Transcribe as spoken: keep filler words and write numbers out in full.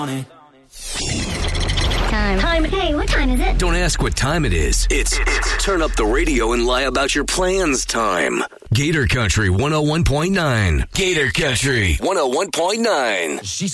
Time. Time. Hey, what time is it? Don't ask what time it is. It's, it's turn up the radio and lie about your plans time. Gator Country one oh one point nine. Gator Country one oh one point nine.